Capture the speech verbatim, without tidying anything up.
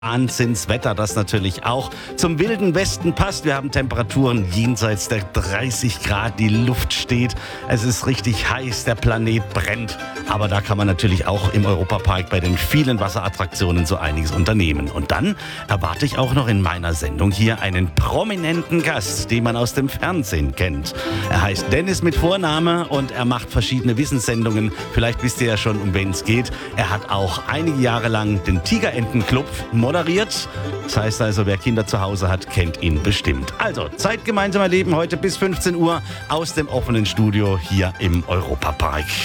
Wahnsinnswetter, das natürlich auch zum Wilden Westen passt. Wir haben Temperaturen jenseits der dreißig Grad, die Luft steht, es ist richtig heiß, der Planet brennt. Aber da kann man natürlich auch im Europapark bei den vielen Wasserattraktionen so einiges unternehmen. Und dann erwarte ich auch noch in meiner Sendung hier einen prominenten Gast, den man aus dem Fernsehen kennt. Er heißt Dennis mit Vorname und er macht verschiedene Wissenssendungen. Vielleicht wisst ihr ja schon, um wen es geht. Er hat auch einige Jahre lang den Tigerentenclub moderiert. Das heißt also, wer Kinder zu Hause hat, kennt ihn bestimmt. Also, Zeit gemeinsam erleben heute bis fünfzehn Uhr aus dem offenen Studio hier im Europapark.